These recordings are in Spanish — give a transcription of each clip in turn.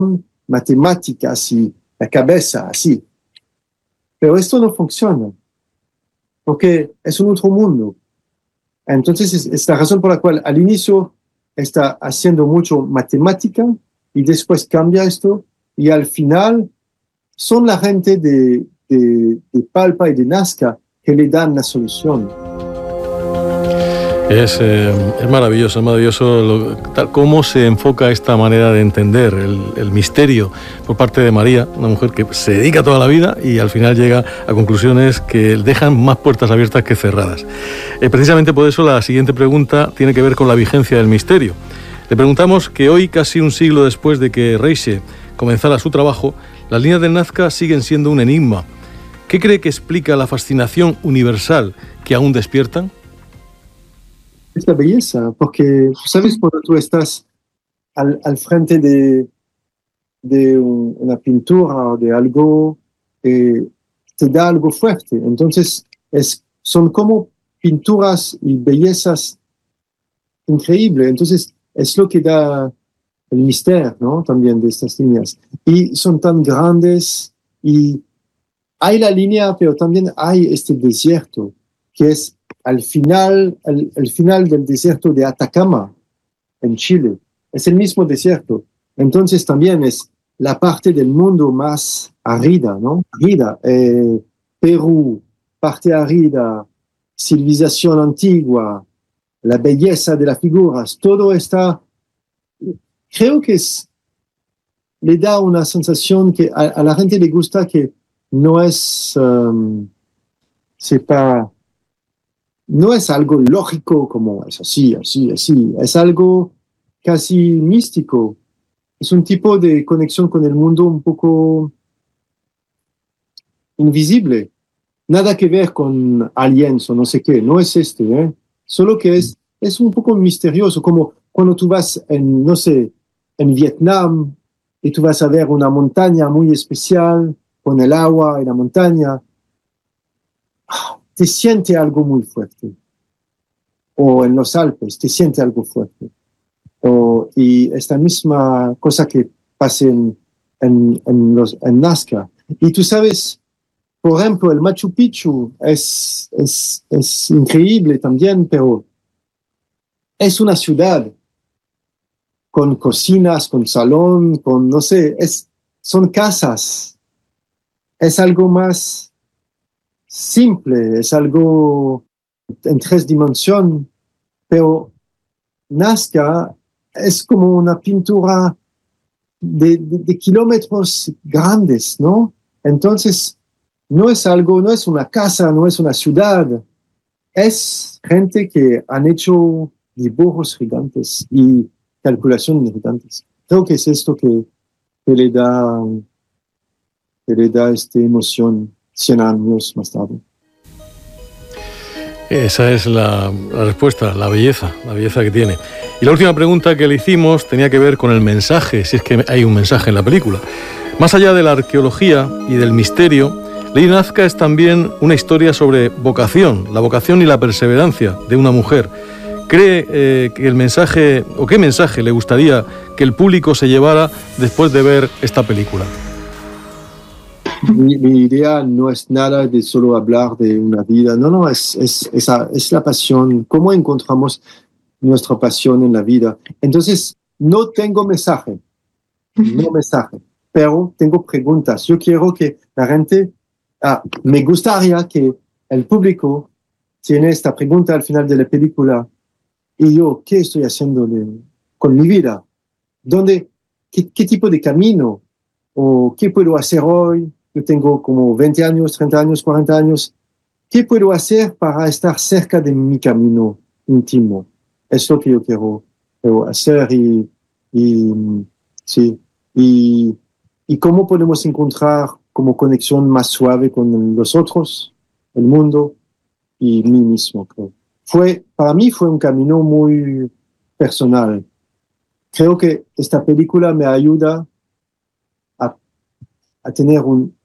matemáticas y la cabeza, así. Pero esto no funciona, porque es un otro mundo. Entonces es la razón por la cual al inicio está haciendo mucho matemática y después cambia esto y al final son la gente de Palpa y de Nazca que le dan la solución. Es maravilloso cómo se enfoca esta manera de entender el misterio por parte de María, una mujer que se dedica toda la vida y al final llega a conclusiones que dejan más puertas abiertas que cerradas. Precisamente por eso la siguiente pregunta tiene que ver con la vigencia del misterio. Le preguntamos que hoy, casi un siglo después de que Reiche comenzara su trabajo, las líneas del Nazca siguen siendo un enigma. ¿Qué cree que explica la fascinación universal que aún despiertan? Es la belleza, porque, ¿sabes? Cuando tú estás al frente de una pintura o de algo, te da algo fuerte. Entonces, son como pinturas y bellezas increíbles. Entonces, es lo que da el misterio, ¿no? También de estas líneas. Y son tan grandes y hay la línea, pero también hay este desierto, que es al final del desierto de Atacama, en Chile. Es el mismo desierto. Entonces también es la parte del mundo más árida, ¿no? Árida. Perú, parte árida, civilización antigua, la belleza de las figuras, todo está... Creo que le da una sensación que a la gente le gusta que no es... no es algo lógico como es así. Es algo casi místico. Es un tipo de conexión con el mundo un poco invisible. Nada que ver con aliens o no sé qué. No es Solo que es un poco misterioso, como cuando tú vas no sé, en Vietnam y tú vas a ver una montaña muy especial con el agua y la montaña. Te siente algo muy fuerte. O en los Alpes, te siente algo fuerte. Y esta misma cosa que pasa en Nazca. Y tú sabes, por ejemplo, el Machu Picchu es increíble también, pero es una ciudad con cocinas, con salón, con, no sé, son casas. Es algo más simple, es algo en 3 dimensiones, pero Nazca es como una pintura de kilómetros grandes, ¿no? Entonces, no es una casa, no es una ciudad, es gente que han hecho dibujos gigantes y calculaciones gigantes. Creo que es esto que le da esta emoción 100 años más tarde. Esa es la respuesta, la belleza que tiene. Y la última pregunta que le hicimos tenía que ver con el mensaje, si es que hay un mensaje en la película. Más allá de la arqueología y del misterio, Lady Nazca es también una historia sobre vocación, la vocación y la perseverancia de una mujer. ¿Cree que el mensaje, o qué mensaje le gustaría que el público se llevara después de ver esta película? Mi idea no es nada de solo hablar de una vida, no, es la pasión, cómo encontramos nuestra pasión en la vida. Entonces, no tengo mensaje, pero tengo preguntas. Yo quiero que la gente, me gustaría que el público tiene esta pregunta al final de la película, y yo, ¿qué estoy haciendo con mi vida? ¿Qué tipo de camino? ¿O qué puedo hacer hoy? Yo tengo como 20 años, 30 años, 40 años. ¿Qué puedo hacer para estar cerca de mi camino íntimo? Es lo que yo quiero hacer y cómo podemos encontrar como conexión más suave con los otros, el mundo y mí mismo, creo. Para mí fue un camino muy personal. Creo que esta película me ayuda a tener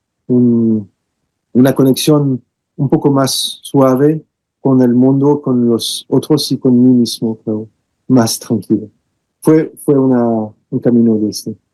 una conexión un poco más suave con el mundo, con los otros y con mí mismo, creo, más tranquilo. Fue un camino de este.